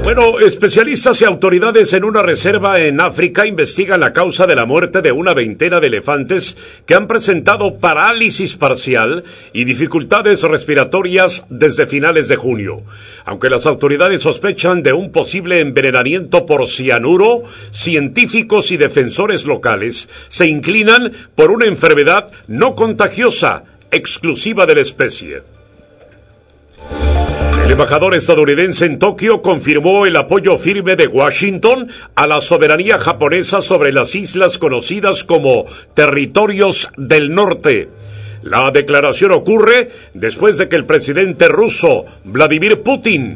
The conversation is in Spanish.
Bueno, especialistas y autoridades en una reserva en África investigan la causa de la muerte de una veintena de elefantes que han presentado parálisis parcial y dificultades respiratorias desde finales de junio. Aunque las autoridades sospechan de un posible envenenamiento por cianuro, científicos y defensores locales se inclinan por una enfermedad no contagiosa, exclusiva de la especie. El embajador estadounidense en Tokio confirmó el apoyo firme de Washington a la soberanía japonesa sobre las islas conocidas como Territorios del Norte. La declaración ocurre después de que el presidente ruso, Vladimir Putin,